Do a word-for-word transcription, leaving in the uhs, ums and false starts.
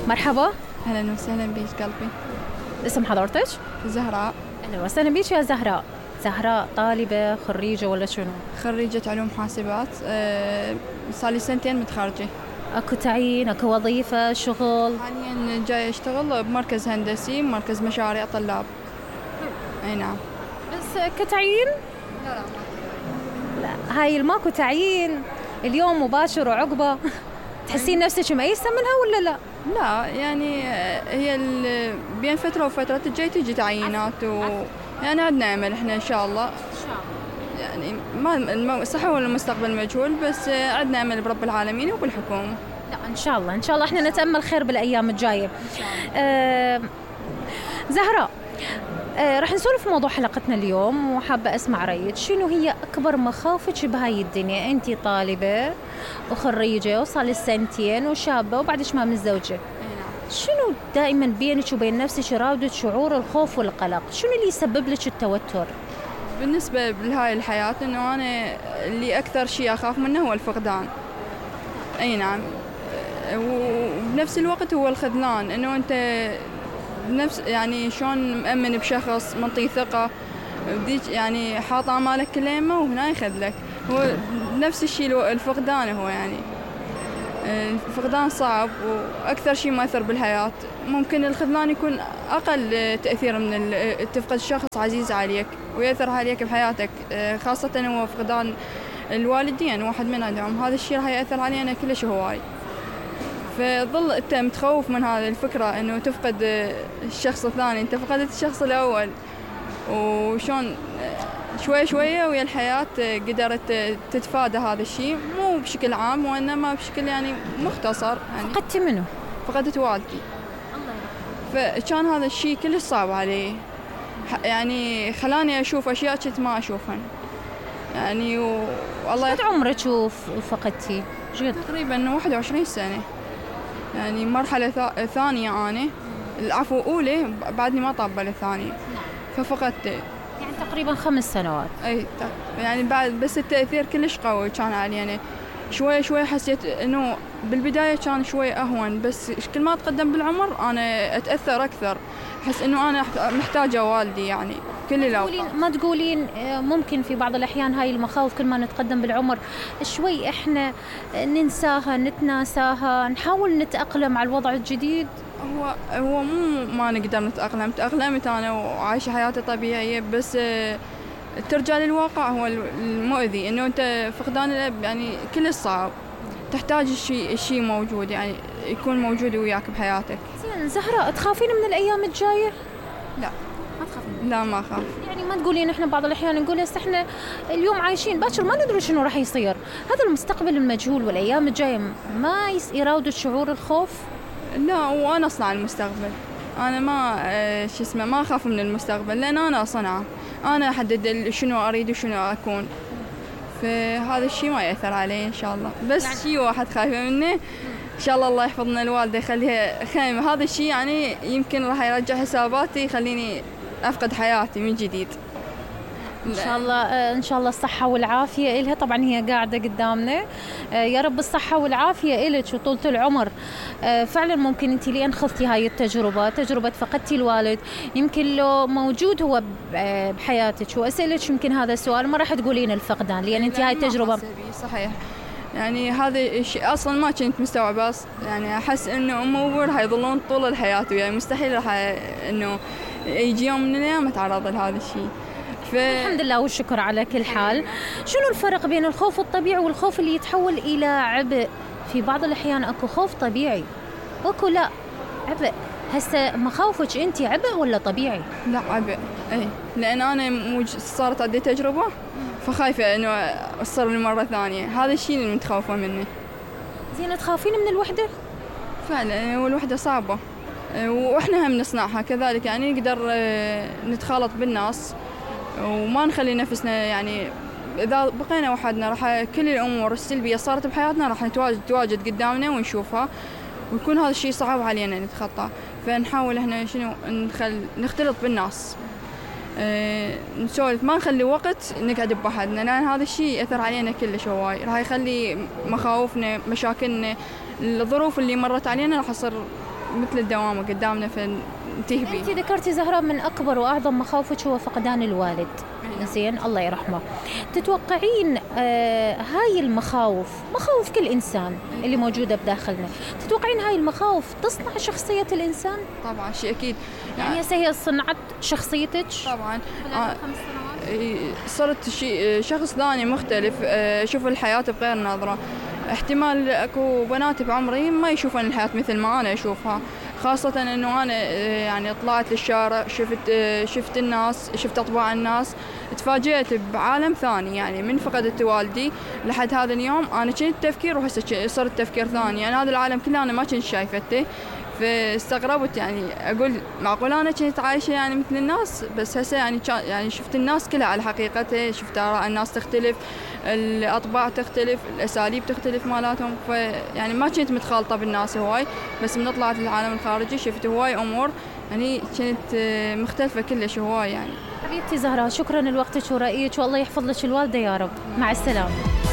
مرحبا. أهلا وسهلا بيك قلبي. اسم حضرتك؟ زهراء. أهلا وسهلا بيك يا زهراء. زهراء طالبة خريجة ولا شنو؟ خريجة علوم حاسبات، أه صار لي سنتين متخرجة. اكو تعيين، اكو وظيفة، شغل؟ حاليا جاي اشتغل بمركز هندسي، مركز مشاريع طلاب. اي نعم. بس كتعيين؟ لا لا لا، هاي الماكو تعيين اليوم مباشر وعقبة. تحسين نفسك ميسة منها ولا لا؟ لا يعني هي بين فترة وفترة تجي تجي تعيينات و يعني عندنا امل احنا ان شاء الله. ان شاء الله. يعني ما صح هو المستقبل مجهول، بس عندنا امل برب العالمين وبالحكومة. لا ان شاء الله ان شاء الله احنا نتأمل خير بالايام الجاية. آه زهراء، آه رح نسولف موضوع حلقتنا اليوم وحابة اسمع رأيك. شنو هي اكبر مخاوفك بهاي الدنيا؟ انتي طالبة وخريجة وصار لك سنتين وشابة وبعدش ما متزوجة، شنو دائما بينك وبين نفسك يراودك شعور الخوف والقلق؟ شنو اللي يسبب لك التوتر؟ بالنسبة لهاي الحياة انه انا اللي اكثر شيء اخاف منه هو الفقدان. اي نعم. وبنفس الوقت هو الخذلان، انه انت نفس يعني شلون مأمن بشخص منطي ثقة بديك يعني حاط امالك كليمة وهنا يخذلك. هو نفس الشيء الفقدان. هو يعني الفقدان صعب واكثر شيء مؤثر بالحياة. ممكن الخذلان يكون اقل تأثير من تفقد شخص عزيز عليك ويأثر عليك بحياتك، خاصة هو فقدان الوالدين واحد من عندهم. هذا الشيء راح يأثر علينا كلش هواي. فظل انت متخوف من هذه الفكرة انه تفقد الشخص الثاني. انت فقدت الشخص الاول، وشون شوي شوية ويا الحياة قدرت تتفادى هذا الشيء، مو بشكل عام وإنما بشكل يعني مختصر. يعني فقدتي منه؟ فقدت والدي. فكان هذا الشيء كلش صعب علي، يعني خلاني أشوف أشياء كنت ما أشوفهن. يعني والله. قد عمرك وفقدتي؟ تقريبا واحد وعشرين سنة. يعني مرحلة ثانية أنا، العفو أولى بعدني ما طابة الثانية، ففقدت يعني تقريبا خمس سنوات. اي يعني بعد، بس التأثير كلش قوي كان علي. يعني شوي شوي حسيت انه بالبداية كان شوي اهون، بس كل ما تقدم بالعمر انا اتأثر اكثر. احس انه انا محتاجة والدي يعني كل الاوقات. ما تقولين ممكن في بعض الاحيان هاي المخاوف كل ما نتقدم بالعمر شوي احنا ننساها، نتناساها، نحاول نتأقلم على الوضع الجديد؟ هو هو مو ما نقدر نتأقلم، تأقلمت انا وعايشة حياتي طبيعية، بس ترجع للواقع هو المؤذي. انه انت فقدان الاب يعني كل صعب، تحتاج الشيء الشيء موجود، يعني يكون موجود وياك بحياتك. زين زهراء، تخافين من الايام الجايه؟ لا ما تخافين؟ لا ما اخاف. يعني ما تقولين احنا بعض الاحيان نقول هسه احنا اليوم عايشين، باكر ما ندري شنو راح يصير. هذا المستقبل المجهول والايام الجايه ما يراود شعور الخوف؟ لا، وانا اصنع المستقبل. انا ما شو اسمه ما اخاف من المستقبل، لان انا اصنعه. انا احدد شنو اريد وشنو اكون، فهذا الشيء ما ياثر علي ان شاء الله. بس يعني شيء واحد خايفه منه، ان شاء الله الله يحفظنا الوالده يخليها خايمه. هذا الشيء يعني يمكن راح يرجع حساباتي، يخليني افقد حياتي من جديد. ان شاء الله ان شاء الله الصحه والعافيه إلها. طبعا هي قاعده قدامنا، يا رب الصحه والعافيه إلك وطولة العمر. فعلا ممكن انت لين خضتي هاي التجربه، تجربه فقدتي الوالد، يمكن لو موجود هو بحياتك واسالك يمكن هذا السؤال ما راح تقولين الفقدان، لان انت هاي التجربه. صحيح. يعني هذا الشيء اصلا ما كنت مستوعبه. يعني احس انه ام وابوي راح يظلون طول الحياه وياي، يعني مستحيل راح انه يجي يوم من الايام اتعرض لهذا الشيء. ف... الحمد لله والشكر على كل حال. شنو الفرق بين الخوف الطبيعي والخوف اللي يتحول إلى عبء؟ في بعض الأحيان أكو خوف طبيعي وأكو لا عبء. هسه مخاوفك أنت عبء ولا طبيعي؟ لا عبء. أي لأن أنا موج... صارت عندي تجربة، فخايفة إنه تصير لي مرة ثانية. هذا الشيء اللي متخوفة منه. زين، تخافين من الوحدة؟ فعلا والوحدة صعبة، وإحنا هم نصنعها كذلك. يعني نقدر نتخالط بالناس وما نخلي نفسنا، يعني إذا بقينا وحدنا راح كل الأمور السلبية صارت بحياتنا راح نتواجد تواجد قدامنا ونشوفها، ويكون هذا الشيء صعب علينا نتخطى. فنحاول إحنا شنو ندخل نختلط بالناس، أه نسولف، ما نخلي وقت نقعد بوحدنا، لأن هذا الشيء يأثر علينا كلش هواي. راح يخلي مخاوفنا، مشاكلنا، الظروف اللي مرت علينا راح تصير مثل الدوامة قدامنا فننتهي به. انت ذكرتي زهراء من اكبر واعظم مخاوفك هو فقدان الوالد. زين، الله يرحمه. تتوقعين آه هاي المخاوف، مخاوف كل إنسان اللي موجودة بداخلنا، تتوقعين هاي المخاوف تصنع شخصية الإنسان؟ طبعا شيء أكيد. يعني هسه هي صنعت شخصيتك؟ طبعا. آه صرت شيء شخص ثاني مختلف، آه شوف الحياة بغير نظرة. احتمال اكو بنات بعمري ما يشوفون الحياة مثل ما أنا أشوفها، خاصة إنه أنا يعني طلعت للشارع، شفت شفت الناس، شفت أطباع الناس، تفاجأت بعالم ثاني. يعني من فقدت والدي لحد هذا اليوم أنا كنت تفكير وهسه صرت تفكير ثاني. يعني هذا العالم كله أنا ما كنت شايفته، فاستغربت. يعني أقول معقول أنا كنت عايشة يعني مثل الناس، بس هسه يعني يعني شفت الناس كلها على حقيقتها، شفت آراء الناس تختلف، الأطباع تختلف، الأساليب تختلف مالاتهم. فيعني ما كنت متخالطة بالناس هواي، بس من طلعت للعالم الخارجي شفت هواي أمور يعني كنت مختلفة كلش هواي. يعني حبيبتي زهراء، شكرا لوقتك ورأيك، والله يحفظ لك الوالدة يا رب. مع السلامة.